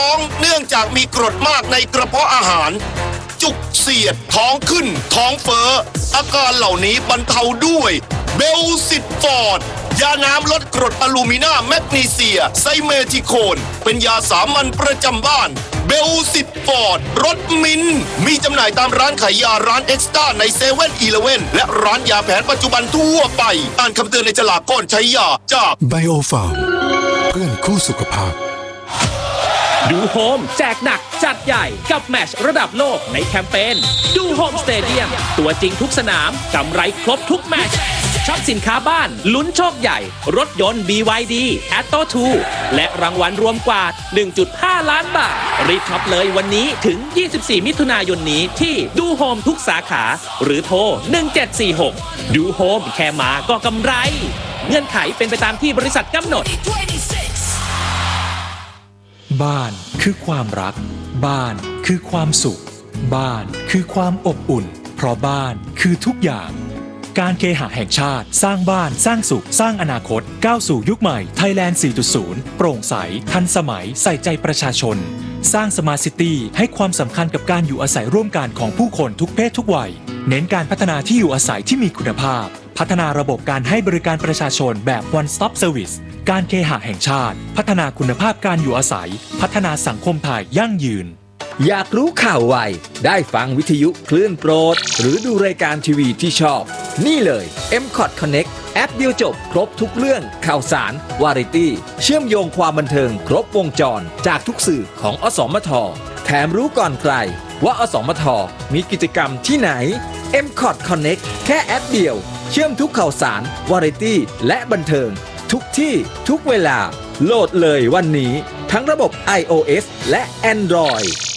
เนื่องจากมีกรดมากในกระเพาะอาหารจุกเสียดท้องขึ้นท้องเฟ้ออาการเหล่านี้บรรเทาด้วยเบลซิตฟอร์ดยาน้ำลดกรดอะลูมินาแมกนีเซียไซเมทิโคนเป็นยาสามัญประจำบ้านเบลซิตฟอร์ดรสมินมีจำหน่ายตามร้านขายยาร้านเอ็กซ์ต้าใน7-Eleven และร้านยาแผนปัจจุบันทั่วไปอ่านคำเตือนในฉลากก่อนใช้ยาจากไบโอฟาร์มเพื่อนคู่สุขภาพดูโฮมแจกหนักจัดใหญ่กับแมตช์ระดับโลกในแคมเปญดูโฮมสเตเดียมตัวจริงทุกสนามกำไรครบทุกแมตช์ช็อปสินค้าบ้านลุ้นโชคใหญ่รถยนต์ BYD Atto 2และรางวัลรวมกว่า 1.5 ล้านบาทรีบช็อปเลยวันนี้ถึง 24 มิถุนายนนี้ที่ดูโฮมทุกสาขาหรือโทร 1746 ดูโฮมแค่มาก็กำไรเงื่อนไขเป็นไปตามที่บริษัทกำหนดบ้านคือความรักบ้านคือความสุขบ้านคือความอบอุ่นเพราะบ้านคือทุกอย่างการเคหะแห่งชาติสร้างบ้านสร้างสุขสร้างอนาคตก้าวสู่ยุคใหม่ไทยแลนด์ 4.0 โปร่งใสทันสมัยใส่ใจประชาชนสร้างสมาร์ทซิตี้ให้ความสำคัญกับการอยู่อาศัยร่วมกันของผู้คนทุกเพศทุกวัยเน้นการพัฒนาที่อยู่อาศัยที่มีคุณภาพพัฒนาระบบการให้บริการประชาชนแบบ One Stop Service การเคหะแห่งชาติพัฒนาคุณภาพการอยู่อาศัยพัฒนาสังคมไทยยั่งยืนอยากรู้ข่าวไวได้ฟังวิทยุคลื่นโปรดหรือดูรายการทีวีที่ชอบนี่เลย MCOT Connect แอปเดียวจบครบทุกเรื่องข่าวสารวาไรตี้เชื่อมโยงความบันเทิงครบวงจรจากทุกสื่อของอสมทแถมรู้ก่อนใครว่าอสมทมีกิจกรรมที่ไหน MCOT Connect แค่แอปเดียวเชื่อมทุกข่าวสารวาไรตี้และบันเทิงทุกที่ทุกเวลาโหลดเลยวันนี้ทั้งระบบ iOS และ Android